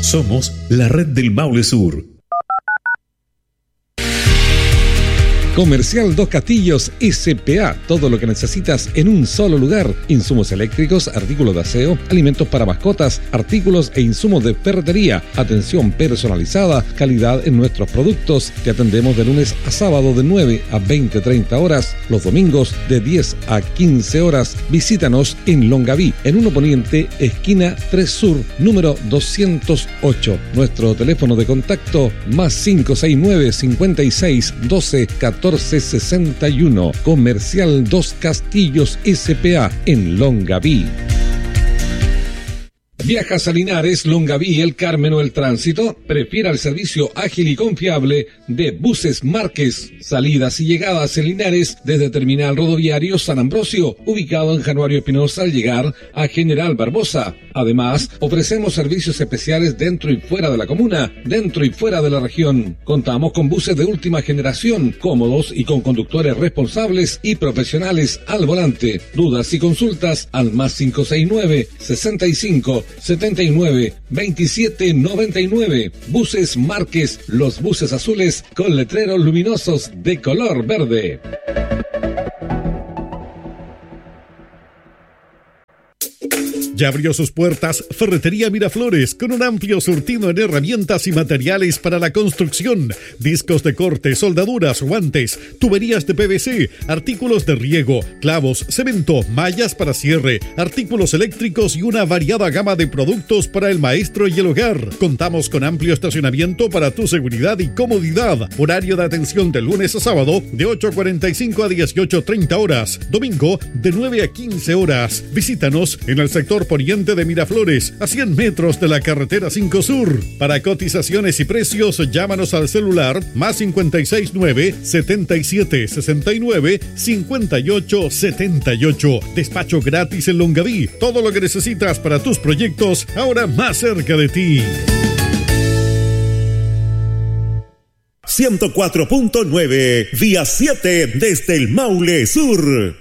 Somos la red del Maule Sur. Comercial Dos Castillos S.P.A. Todo lo que necesitas en un solo lugar. Insumos eléctricos, artículos de aseo, alimentos para mascotas, artículos e insumos de ferretería. Atención personalizada, calidad en nuestros productos. Te atendemos de lunes a sábado de 9 a 20:30 horas. Los domingos de 10 a 15 horas. Visítanos en Longaví, en 1 Poniente, esquina 3 Sur, número 208. Nuestro teléfono de contacto +569 56 12 1461. Comercial Dos Castillos S.P.A. en Longaví. ¿Viajas a Linares, Longaví, El Carmen o El Tránsito? Prefiera el servicio ágil y confiable de Buses Márquez. Salidas y llegadas en Linares desde Terminal Rodoviario San Ambrosio, ubicado en Januario Espinosa al llegar a General Barbosa. Además, ofrecemos servicios especiales dentro y fuera de la comuna, dentro y fuera de la región. Contamos con buses de última generación, cómodos y con conductores responsables y profesionales al volante. Dudas y consultas al +569 65 79 27 99. Buses Márquez, los buses azules con letreros luminosos de color verde. Ya abrió sus puertas Ferretería Miraflores, con un amplio surtido en herramientas y materiales para la construcción, discos de corte, soldaduras, guantes, tuberías de PVC, artículos de riego, clavos, cemento, mallas para cierre, artículos eléctricos y una variada gama de productos para el maestro y el hogar. Contamos con amplio estacionamiento para tu seguridad y comodidad. Horario de atención de lunes a sábado de 8:45 a 18:30 horas. Domingo de 9 a 15 horas. Visítanos en el sector poniente de Miraflores, a 100 metros de la carretera 5 Sur. Para cotizaciones y precios, llámanos al celular +569 77 69 58 78. Despacho gratis en Longaví. Todo lo que necesitas para tus proyectos, ahora más cerca de ti. 104.9, vía 7 desde el Maule Sur.